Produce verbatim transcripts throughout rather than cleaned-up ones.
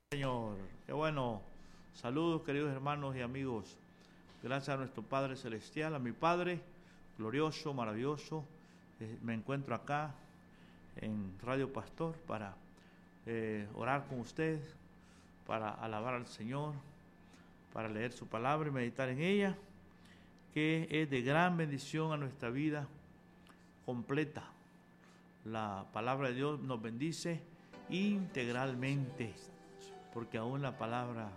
Señor, qué bueno. Saludos, queridos hermanos y amigos. Gracias a nuestro Padre Celestial, a mi Padre glorioso, maravilloso. Eh, me encuentro acá en Radio Pastor para eh, orar con usted, para alabar al Señor, para leer su palabra y meditar en ella, que es de gran bendición a nuestra vida completa. La palabra de Dios nos bendice integralmente, porque aún la palabra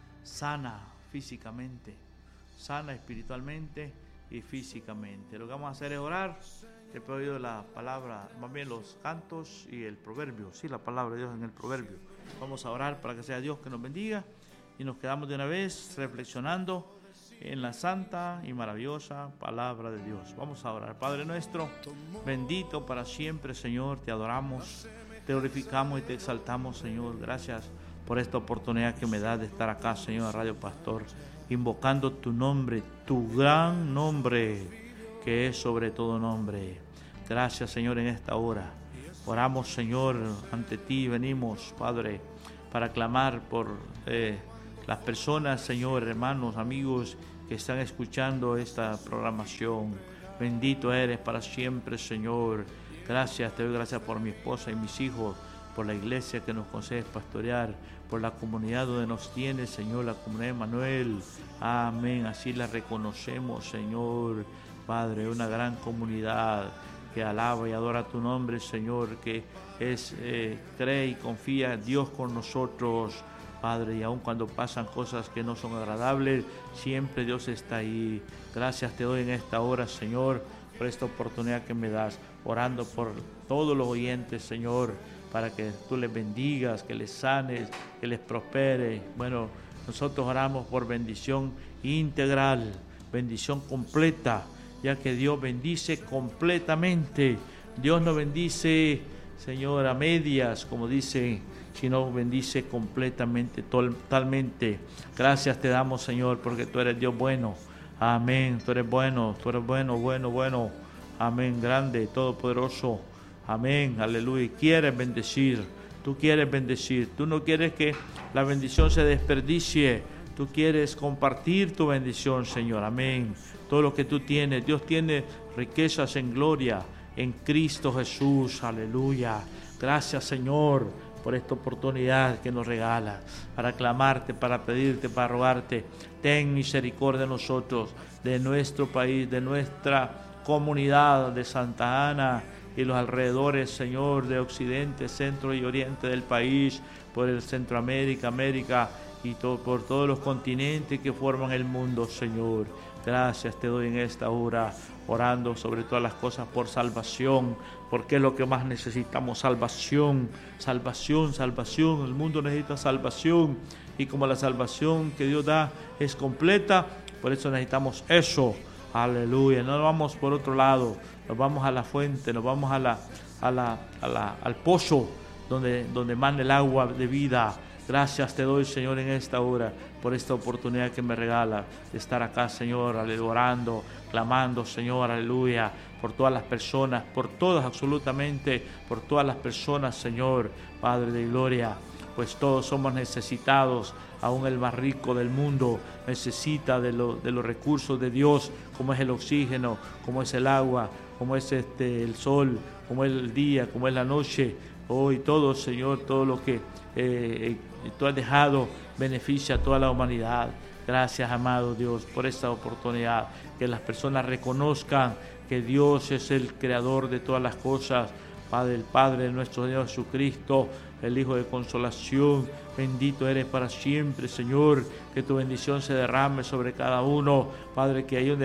sana físicamente, sana espiritualmente y físicamente. Lo que vamos a hacer es orar. He pedido la palabra, más bien los cantos y el proverbio, sí, la palabra de Dios en el proverbio. Vamos a orar para que sea Dios que nos bendiga y nos quedamos de una vez reflexionando en la santa y maravillosa palabra de Dios. Vamos a orar. Padre nuestro, bendito para siempre, Señor, te adoramos, te glorificamos y te exaltamos, Señor. Gracias por esta oportunidad que me das de estar acá, Señor, Radio Pastor, invocando tu nombre, tu gran nombre, que es sobre todo nombre. Gracias, Señor, en esta hora. Oramos, Señor, ante ti venimos, Padre, para clamar por eh, las personas, Señor, hermanos, amigos, que están escuchando esta programación. Bendito eres para siempre, Señor. Gracias, te doy gracias por mi esposa y mis hijos, por la iglesia que nos concedes pastorear, por la comunidad donde nos tienes, Señor, la comunidad de Manuel. Amén, así la reconocemos, Señor. Padre, una gran comunidad que alaba y adora tu nombre, Señor, que es eh, cree y confía en Dios con nosotros, Padre, y aun cuando pasan cosas que no son agradables, siempre Dios está ahí. Gracias te doy en esta hora, Señor, por esta oportunidad que me das, orando por todos los oyentes, Señor, para que tú les bendigas, que les sanes, que les prospere. Bueno, nosotros oramos por bendición integral, bendición completa, ya que Dios bendice completamente. Dios no bendice, Señor, a medias, como dice, sino bendice completamente, totalmente. Gracias te damos, Señor, porque tú eres Dios bueno. Amén. Tú eres bueno, tú eres bueno, bueno, bueno. Amén. Grande, todopoderoso. Amén. Aleluya. Quieres bendecir. Tú quieres bendecir. Tú no quieres que la bendición se desperdicie. Tú quieres compartir tu bendición, Señor. Amén. Todo lo que tú tienes. Dios tiene riquezas en gloria en Cristo Jesús. Aleluya. Gracias, Señor, por esta oportunidad que nos regala para clamarte, para pedirte, para rogarte. Ten misericordia de nosotros, de nuestro país, de nuestra comunidad de Santa Ana y los alrededores, Señor, de occidente, centro y oriente del país, por el Centroamérica, América y todo, por todos los continentes que forman el mundo, Señor. Gracias te doy en esta hora, orando sobre todas las cosas por salvación, porque es lo que más necesitamos, salvación, salvación, salvación. El mundo necesita salvación, y como la salvación que Dios da es completa, por eso necesitamos eso. Aleluya. No nos vamos por otro lado, nos vamos a la fuente, nos vamos a la, a la, a la, al pozo donde, donde manda el agua de vida. Gracias te doy, Señor, en esta hora, por esta oportunidad que me regala de estar acá, Señor, orando, clamando, Señor, aleluya, por todas las personas, por todas absolutamente, por todas las personas, Señor, Padre de gloria, pues todos somos necesitados. Aún el más rico del mundo necesita de, lo, de los recursos de Dios, como es el oxígeno, como es el agua, como es este, el sol, como es el día, como es la noche. Hoy todo, Señor, todo lo que eh, tú has dejado beneficia a toda la humanidad. Gracias, amado Dios, por esta oportunidad, que las personas reconozcan que Dios es el creador de todas las cosas. Padre, el Padre de nuestro Señor Jesucristo, el Hijo de consolación, bendito eres para siempre, Señor, que tu bendición se derrame sobre cada uno, Padre, que ahí donde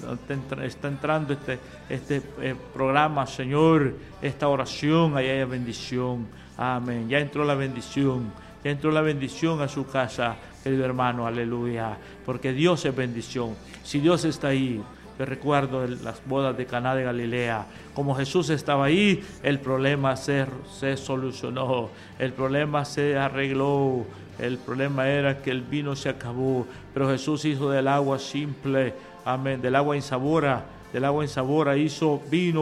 está entrando este, este eh, programa, Señor, esta oración, ahí haya bendición. Amén. Ya entró la bendición, ya entró la bendición a su casa, querido hermano, aleluya, porque Dios es bendición. Si Dios está ahí, yo recuerdo las bodas de Caná de Galilea, como Jesús estaba ahí, el problema se, se solucionó, el problema se arregló, el problema era que el vino se acabó, pero Jesús hizo del agua simple, amén, del agua insabora, del agua insabora hizo vino,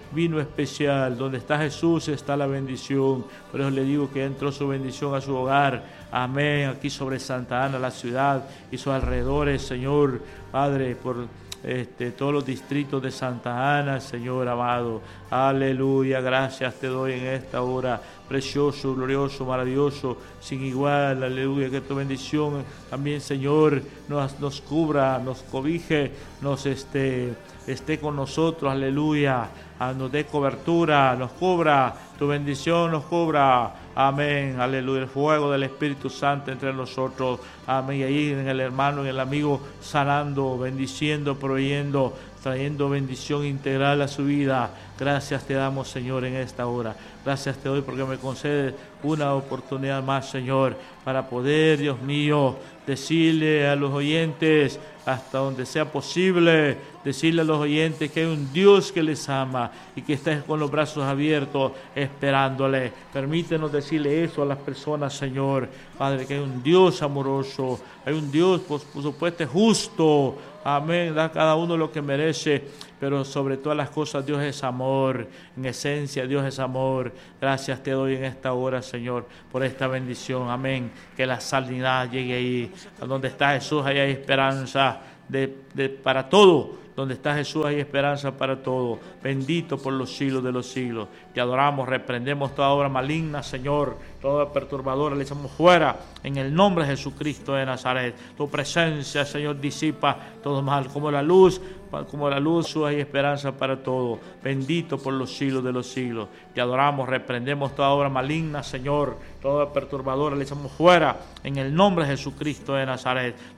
vino especial. Donde está Jesús está la bendición. Por eso le digo que entró su bendición a su hogar. Amén. Aquí sobre Santa Ana, la ciudad y sus alrededores, Señor, Padre, por Este, todos los distritos de Santa Ana, Señor amado. Aleluya, gracias te doy en esta hora. Precioso, glorioso, maravilloso, sin igual. Aleluya, que tu bendición también, Señor, nos, nos cubra, nos cobije, nos este, esté con nosotros. Aleluya, nos dé cobertura, nos cubra. Tu bendición nos cubra. Amén, aleluya, el fuego del Espíritu Santo entre nosotros. Amén, y ahí en el hermano, en el amigo, sanando, bendiciendo, proveyendo, trayendo bendición integral a su vida. Gracias te damos, Señor, en esta hora. Gracias te doy porque me concedes una oportunidad más, Señor, para poder, Dios mío, decirle a los oyentes, hasta donde sea posible, decirle a los oyentes que hay un Dios que les ama y que está con los brazos abiertos esperándole. Permítenos decirle eso a las personas, Señor, Padre, que hay un Dios amoroso, hay un Dios, por, por supuesto, justo. Amén, da a cada uno lo que merece, pero sobre todas las cosas Dios es amor. En esencia Dios es amor. Gracias te doy en esta hora, Señor, por esta bendición. Amén, que la sanidad llegue ahí. A donde está Jesús, ahí hay esperanza de, de, para todo. Donde está Jesús hay esperanza para todo. Bendito por los siglos de los siglos. Te adoramos, reprendemos toda obra maligna, Señor, toda perturbadora, le echamos fuera en el nombre de Jesucristo de Nazaret. Tu presencia, Señor, disipa todo mal. Como la luz, como la luz, hay esperanza para todo. Bendito por los siglos de los siglos. Te adoramos, reprendemos toda obra maligna, Señor, toda perturbadora, le echamos fuera en el nombre de Jesucristo de Nazaret.